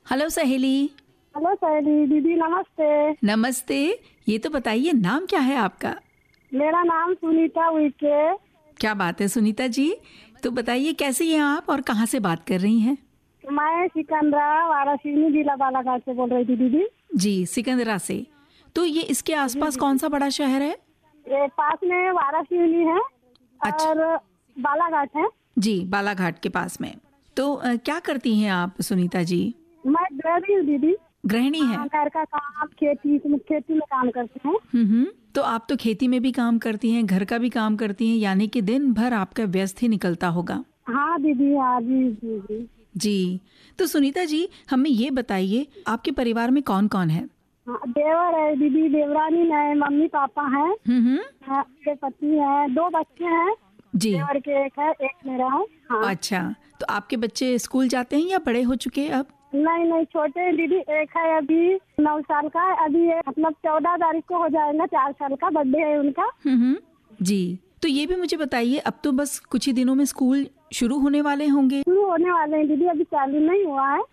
Hello सहेली। Hello सहेली दीदी, नमस्ते। नमस्ते। ये तो बताइए नाम क्या है आपका? मेरा नाम सुनीता उइके। क्या बात है सुनीता जी। तो बताइए कैसी हैं आप और कहाँ से बात कर रही हैं? मैं सिकंदरा वारासिवनी जिला बालाघाट से बोल रही थी दीदी। जी, सिकंदरा से। तो ये इसके आसपास कौन सा बड़ा शहर है? ये पास में वारासिवनी है अच्छा। और बालाघाट है। जी, बालाघाट के पास में। तो क्या करती हैं आप सुनीता जी? मैं गृहिणी हूँ दीदी। गृहिणी हैं। घर का काम, खेती में काम करते हैं। तो आप तो खेती में भी काम करती हैं, घर का भी काम करती हैं, यानी कि दिन भर आपका व्यस्त ही निकलता होगा। हाँ दीदी, हाँ जी जी जी। जी। तो सुनीता जी हमें ये बताइए आपके परिवार में कौन कौन है? हाँ, देवर है दीदी, देवरानी है, मम्मी पापा हैं, हम्म। मेरे पति है, 2 बच्चे हैं। जी। देवर के एक है, एक मेरा है। हाँ। अच्छा, तो आपके बच्चे स्कूल जाते हैं या बड़े हो चुके हैं अब? नहीं नहीं, छोटे हैं दीदी। एक है अभी 9 साल का है। अभी ये मतलब 14 तारीख को हो जाएगा 4 साल का, बर्थडे है उनका। जी। तो ये भी मुझे बताइए, अब तो बस कुछ ही दिनों में स्कूल शुरू होने वाले होंगे। शुरू होने वाले हैं दीदी, अभी चालू नहीं हुआ है।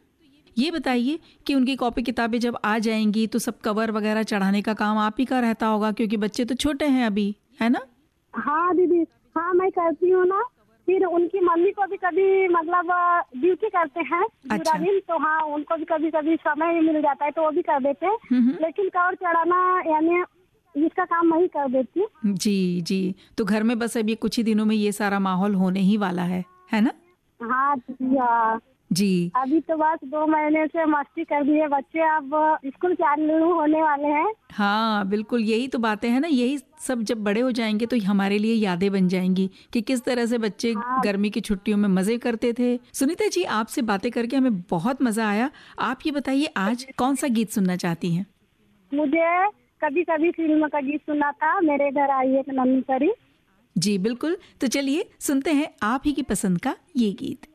ये बताइए कि उनकी कॉपी किताबें जब आ जाएंगी तो सब कवर वगैरह चढ़ाने का काम आप ही का रहता होगा, क्योंकि बच्चे तो छोटे हैं अभी, है ना? हाँ दीदी, हाँ मैं करती हूँ ना। फिर उनकी मम्मी को भी कभी मतलब ड्यूटी करते हैं अच्छा। पूरा दिन, तो हाँ उनको भी कभी कभी समय मिल जाता है तो वो भी कर देते हैं। लेकिन कवर चढ़ाना यानी इसका काम मैं ही कर देती हूँ। जी जी। तो घर में बस अभी कुछ ही दिनों में ये सारा माहौल होने ही वाला है ना? हाँ दीदी, हाँ। जी। अभी तो बस 2 महीने से मस्ती कर दिए बच्चे, अब स्कूल चालू होने वाले हैं। हाँ बिल्कुल, यही तो बातें हैं ना। यही सब जब बड़े हो जाएंगे तो हमारे लिए यादें बन जाएंगी कि किस तरह से बच्चे हाँ। गर्मी की छुट्टियों में मजे करते थे। सुनीता जी आपसे बातें करके हमें बहुत मजा आया। आप ये बताइए आज कौन सा गीत सुनना चाहती हैं? मुझे कभी कभी फिल्म का गीत सुना था, मेरे घर आई एक नन्ही परी। जी बिल्कुल, तो चलिए सुनते हैं आप ही की पसंद का ये गीत।